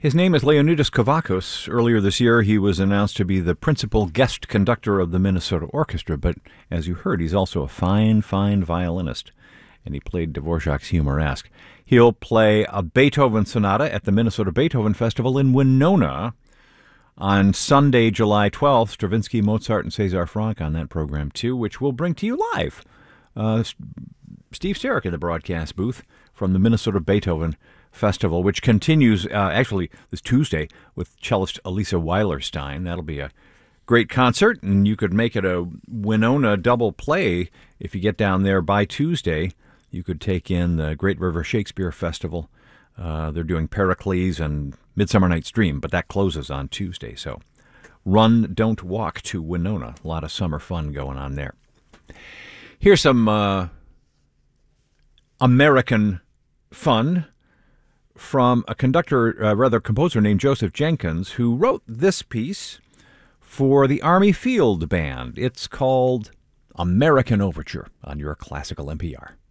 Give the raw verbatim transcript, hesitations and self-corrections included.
His name is Leonidas Kavakos. Earlier this year, he was announced to be the principal guest conductor of the Minnesota Orchestra, but as you heard, he's also a fine, fine violinist, and he played Dvorak's Humoresque. He'll play a Beethoven sonata at the Minnesota Beethoven Festival in Winona on Sunday, July twelfth. Stravinsky, Mozart, and César Franck on that program, too, which we'll bring to you live. Uh, Steve Sarek in the broadcast booth from the Minnesota Beethoven Festival, which continues uh, actually this Tuesday with cellist Elisa Weilerstein. That'll be a great concert, and you could make it a Winona double play if you get down there by Tuesday. You could take in the Great River Shakespeare Festival. Uh, they're doing Pericles and Midsummer Night's Dream, but that closes on Tuesday. So run, don't walk to Winona. A lot of summer fun going on there. Here's some uh, American fun from a conductor, uh, rather composer named Joseph Jenkins, who wrote this piece for the Army Field Band. It's called American Overture on your Classical N P R.